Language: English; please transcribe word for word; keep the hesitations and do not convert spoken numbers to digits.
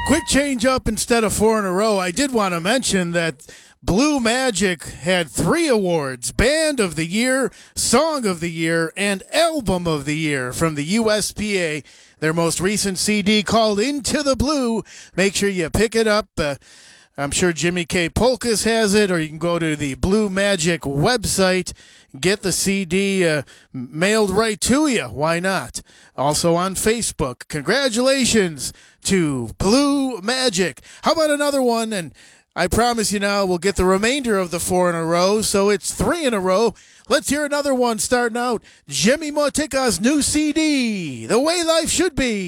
quick change up instead of four in a row. I did want to mention that Blue Magic had three awards: Band of the Year, Song of the Year, and Album of the Year from the U S P A. Their most recent C D called Into the Blue. Make sure you pick it up. Uh, I'm sure Jimmy K. Polkas has it, or you can go to the Blue Magic website, get the C D uh, mailed right to you. Why not? Also on Facebook. Congratulations to Blue Magic. How about another one? And I promise you now we'll get the remainder of the four in a row, so it's three in a row. Let's hear another one starting out. Jimmy Motika's new C D, The Way Life Should Be.